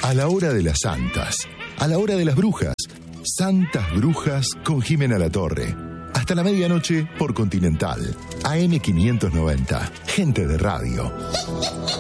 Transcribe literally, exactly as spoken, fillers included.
A la hora de las santas. A la hora de las brujas. Santas Brujas con Jimena Latorre. Hasta la medianoche por Continental. A M quinientos noventa. Gente de radio.